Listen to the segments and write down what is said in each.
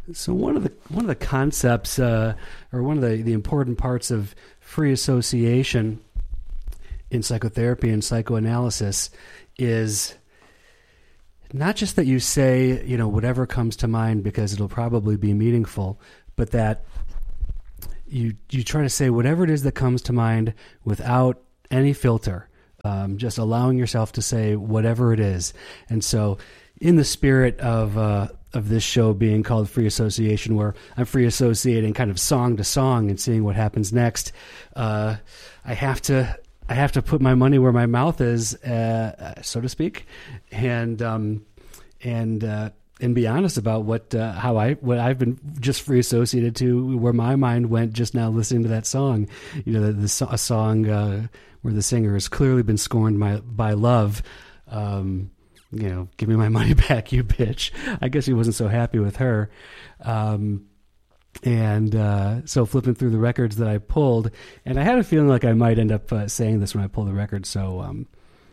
So one of the concepts, or one of the important parts of free association in psychotherapy and psychoanalysis is not just that you say, whatever comes to mind because it'll probably be meaningful, but that you try to say whatever it is that comes to mind without any filter, just allowing yourself to say whatever it is. And so in the spirit of this show being called Free Association, where I'm free associating kind of song to song and seeing what happens next, I have to put my money where my mouth is, so to speak, and be honest about what I've been just free associated to, where my mind went just now listening to that song. A song where the singer has clearly been scorned by love. Give me my money back, you bitch. I guess he wasn't so happy with her. So flipping through the records that I pulled, and I had a feeling like I might end up saying this when I pull the record. So,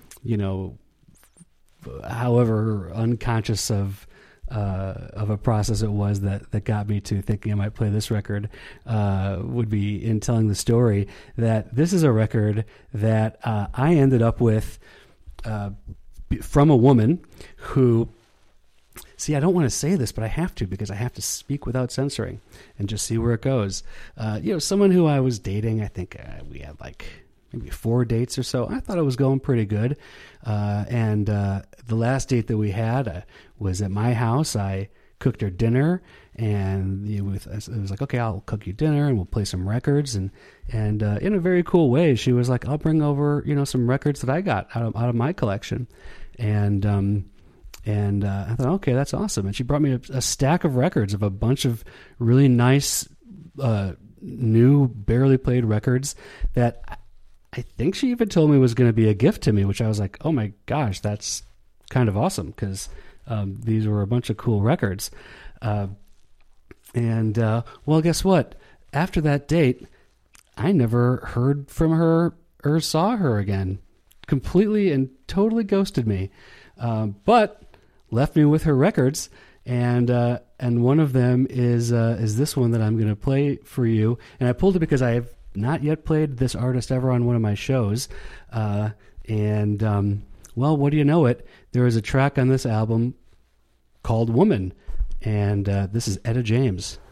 however unconscious of a process it was that got me to thinking I might play this record, would be in telling the story that this is a record that I ended up with from a woman who, see, I don't want to say this, but I have to, because I have to speak without censoring and just see where it goes. Someone who I was dating, I think we had like maybe 4 dates or so. I thought it was going pretty good. And the last date that we had was at my house. I cooked her dinner, and it was like, okay, I'll cook you dinner and we'll play some records. And in a very cool way, she was like, I'll bring over, some records that I got out of my collection. And I thought, okay, that's awesome. And she brought me a stack of records of a bunch of really nice, new, barely played records that I think she even told me was going to be a gift to me, which I was like, oh my gosh, that's kind of awesome, because these were a bunch of cool records. Well, guess what? After that date, I never heard from her or saw her again. Completely and totally ghosted me. But left me with her records, and one of them is this one that I'm going to play for you. And I pulled it because I have not yet played this artist ever on one of my shows. Well, what do you know it? There is a track on this album called Woman, and this is Etta James.